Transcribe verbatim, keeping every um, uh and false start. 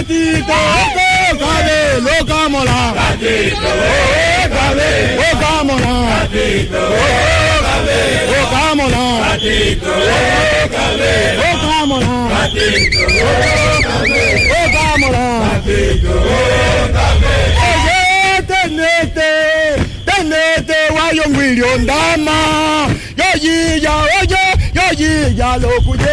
gatito, kale, lokamola. Gatito, kale, lokamola. Gatito, kale, lokamola. Gatito, kale, lokamola. Gatito, kale, lokamola. Gatito, kale. Oye, tenete, tenete, wayo ngwili ondama. Yo yi ya, oye, yo yi ya lo kuye.